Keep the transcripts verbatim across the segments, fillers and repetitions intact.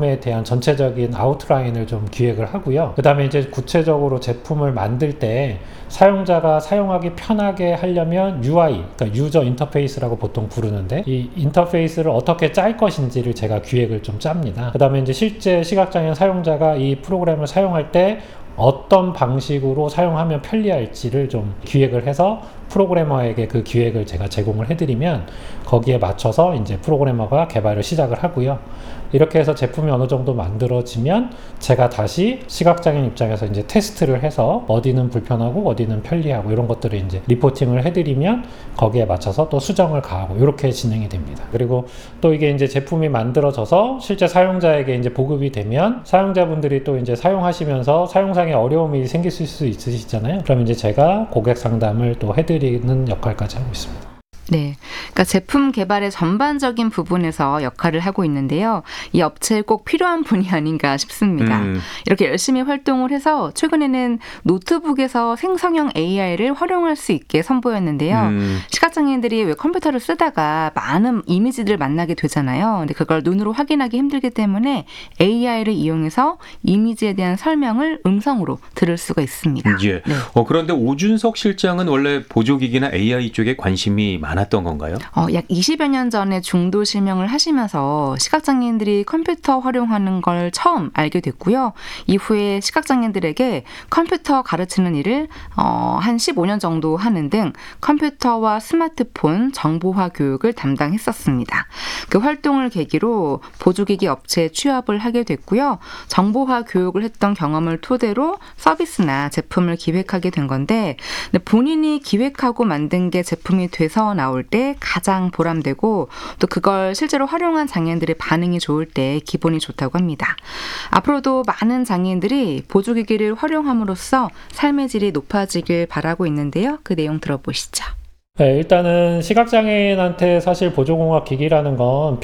제품에 대한 전체적인 아웃라인을 좀 기획을 하고요. 그 다음에 이제 구체적으로 제품을 만들 때 사용자가 사용하기 편하게 하려면 유아이, 그러니까 유저 인터페이스라고 보통 부르는데, 이 인터페이스를 어떻게 짤 것인지를 제가 기획을 좀 짭니다. 그 다음에 이제 실제 시각장애인 사용자가 이 프로그램을 사용할 때 어떤 방식으로 사용하면 편리할지를 좀 기획을 해서 프로그래머에게 그 기획을 제가 제공을 해드리면 거기에 맞춰서 이제 프로그래머가 개발을 시작을 하고요. 이렇게 해서 제품이 어느 정도 만들어지면 제가 다시 시각장애인 입장에서 이제 테스트를 해서 어디는 불편하고 어디는 편리하고 이런 것들을 이제 리포팅을 해드리면 거기에 맞춰서 또 수정을 가하고 이렇게 진행이 됩니다. 그리고 또 이게 이제 제품이 만들어져서 실제 사용자에게 이제 보급이 되면 사용자분들이 또 이제 사용하시면서 사용상의 어려움이 생길 수 있으시잖아요. 그럼 이제 제가 고객 상담을 또 해드리는 역할까지 하고 있습니다. 네, 그러니까 제품 개발의 전반적인 부분에서 역할을 하고 있는데요. 이 업체에 꼭 필요한 분이 아닌가 싶습니다. 음. 이렇게 열심히 활동을 해서 최근에는 노트북에서 생성형 에이아이를 활용할 수 있게 선보였는데요. 음. 시각장애인들이 왜 컴퓨터를 쓰다가 많은 이미지들을 만나게 되잖아요. 근데 그걸 눈으로 확인하기 힘들기 때문에 에이아이를 이용해서 이미지에 대한 설명을 음성으로 들을 수가 있습니다. 예. 네. 어, 그런데 오준석 실장은 원래 보조기기나 에이아이 쪽에 관심이 많아요. 많았던 건가요? 어, 약 이십여 년 전에 중도 실명을 하시면서 시각장애인들이 컴퓨터 활용하는 걸 처음 알게 됐고요. 이후에 시각장애인들에게 컴퓨터 가르치는 일을 어, 한 십오 년 정도 하는 등 컴퓨터와 스마트폰 정보화 교육을 담당했었습니다. 그 활동을 계기로 보조기기 업체에 취업을 하게 됐고요. 정보화 교육을 했던 경험을 토대로 서비스나 제품을 기획하게 된 건데 본인이 기획하고 만든 게 제품이 돼서 나올 때 가장 보람되고 또 그걸 실제로 활용한 장애인들의 반응이 좋을 때 기분이 좋다고 합니다. 앞으로도 많은 장애인들이 보조기기를 활용함으로써 삶의 질이 높아지길 바라고 있는데요. 그 내용 들어보시죠. 네, 일단은 시각장애인한테 사실 보조공학 기기라는 건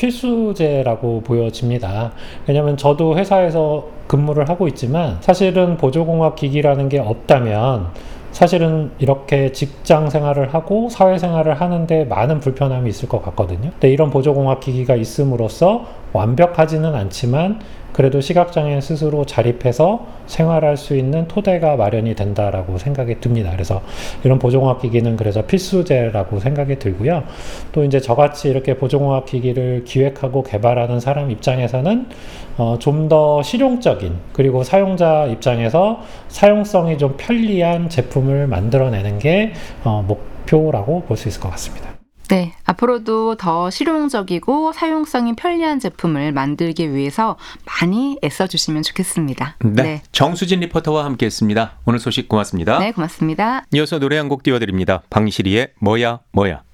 필수제라고 보여집니다. 왜냐하면 저도 회사에서 근무를 하고 있지만 사실은 보조공학 기기라는 게 없다면 사실은 이렇게 직장 생활을 하고 사회생활을 하는데 많은 불편함이 있을 것 같거든요. 근데 이런 보조공학 기기가 있음으로써 완벽하지는 않지만 그래도 시각장애인 스스로 자립해서 생활할 수 있는 토대가 마련이 된다라고 생각이 듭니다. 그래서 이런 보조공학 기기는 그래서 필수제라고 생각이 들고요. 또 이제 저같이 이렇게 보조공학 기기를 기획하고 개발하는 사람 입장에서는 어, 좀 더 실용적인 그리고 사용자 입장에서 사용성이 좀 편리한 제품을 만들어내는 게 어, 목표라고 볼 수 있을 것 같습니다. 네, 앞으로도 더 실용적이고 사용성이 편리한 제품을 만들기 위해서 많이 애써주시면 좋겠습니다. 네, 네. 정수진 리포터와 함께했습니다. 오늘 소식 고맙습니다. 네, 고맙습니다. 이어서 노래 한 곡 띄워드립니다. 방시리의 뭐야 뭐야.